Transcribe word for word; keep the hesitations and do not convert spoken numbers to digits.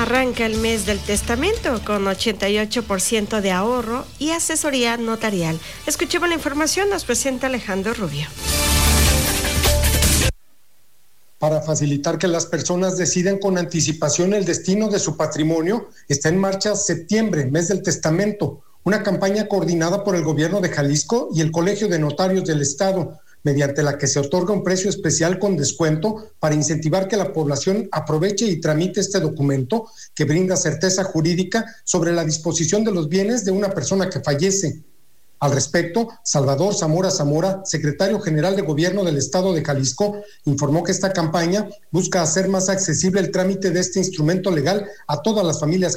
Arranca el mes del testamento con ochenta y ocho por ciento de ahorro y asesoría notarial. Escuchemos la información, nos presenta Alejandro Rubio. Para facilitar que las personas decidan con anticipación el destino de su patrimonio, está en marcha Septiembre, mes del testamento, una campaña coordinada por el gobierno de Jalisco y el Colegio de Notarios del Estado, mediante la que se otorga un precio especial con descuento para incentivar que la población aproveche y tramite este documento que brinda certeza jurídica sobre la disposición de los bienes de una persona que fallece. Al respecto, Salvador Zamora Zamora, secretario general de Gobierno del Estado de Jalisco, informó que esta campaña busca hacer más accesible el trámite de este instrumento legal a todas las familias